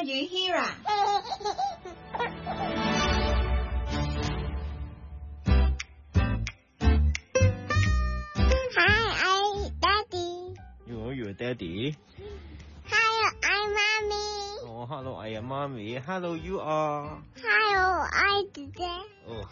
與 Hira。 Hi, I'm Daddy. You're your daddy. Hello, I'm Mommy. Oh, hello, I am mommy. Hello, you are. Hello, I'm Dad.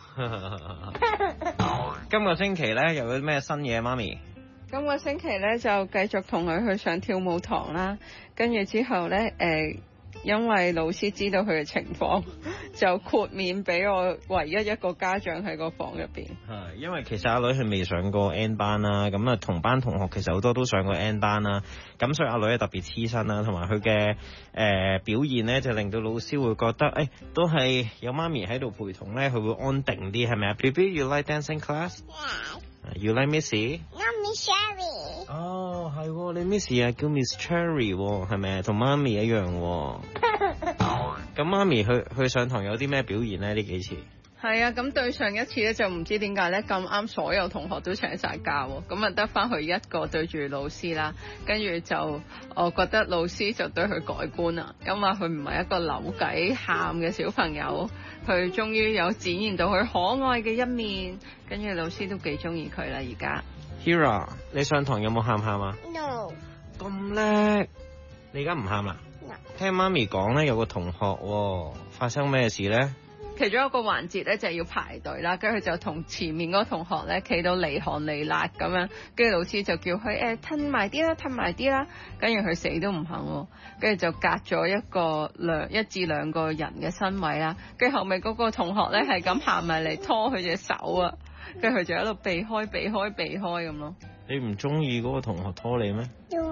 今個星期咧又有啲咩新嘢，媽咪？ 今個星期咧就繼續同佢去上跳舞堂啦，跟住之後咧因為老師知道佢嘅情況，就豁免俾我唯一一個家長喺個房入邊。 係，因為其實阿女佢未上過 N 班啦，咁啊同班同學其實好多都上過 N 班啦，咁所以阿女係特別黐身啦，同埋佢嘅表現咧就令到老師會覺得都係有媽咪喺度陪同咧，佢會安定啲，係咪啊 ？Baby, you like dancing class? Yeah. You like Missy? Mommy Sherry. 哦，係喎，你 Missy 啊叫 Miss Cherry 喎，係咪？同媽咪一樣喎。咁媽咪去上堂有啲咩表現咧？呢幾次？ 係啊，咁對上一次咧就唔知點解咧咁啱所有同學都請晒假喎，咁啊得翻佢一個對住老師啦，跟住就我覺得老師就對佢改觀啦，因為佢唔係一個扭計喊嘅小朋友，佢終於有展現到佢可愛嘅一面，跟住老師都幾中意佢啦而家。 Hira， 你上堂有冇喊啊？ No. 咁叻，你而家唔喊啦？ No. 聽媽咪講咧，有個同學發生咩事咧？ 其中一個環節咧就係要排隊啦，跟住佢就同前面嗰個同學咧企到離寒離辣咁樣，跟住老師就叫佢褪埋啲啦，褪埋啲啦，跟住佢死都唔肯，跟住就隔咗一至兩個人嘅身位啦，跟住後尾嗰個同學咧係咁行埋嚟拖佢隻手啊，跟住佢就喺度避開咁咯。 你唔中意嗰個同學拖你咩 Don't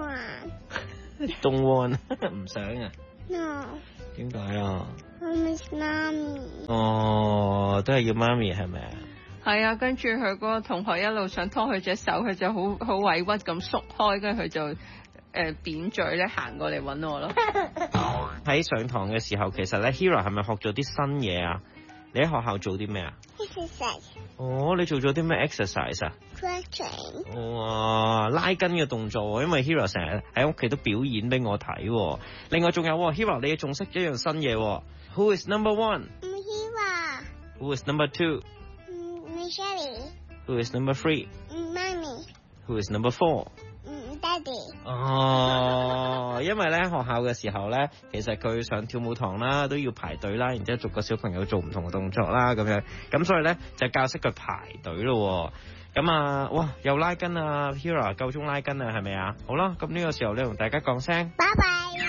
want. ？Don't want， 唔想啊？ No. 點解啊？ I miss Mommy. 哦，都係要媽咪係咪啊？ 係啊，跟住佢嗰個同學一路想拖佢隻手，佢就好委屈咁縮開，跟住佢就扁嘴咧行過嚟揾我咯。 喺上堂嘅時候，其實咧 Hira 係咪學咗啲新嘢啊？你喺學校做啲咩啊？ Exercise. 哦，你做咗啲咩 exercise 啊？ Stretching. 哇，拉筋嘅動作，因為 Hira 成日喺屋企都表演俾我睇。另外仲有 Hira， 你仲識一樣新嘢。Who is number one? Hira. Who is number two? Miss Sherry. Who is number three? Mommy. Who is number four? Daddy. 哦，因為咧學校嘅時候咧，其實佢上跳舞堂啦，都要排隊啦，然之後逐個小朋友做唔同嘅動作啦，咁樣，咁所以咧就教識佢排隊咯。咁啊，哇，又拉筋啊 ，Hira 夠鐘拉筋啊，係咪啊？好啦，咁呢個時候咧同大家講聲， 拜拜。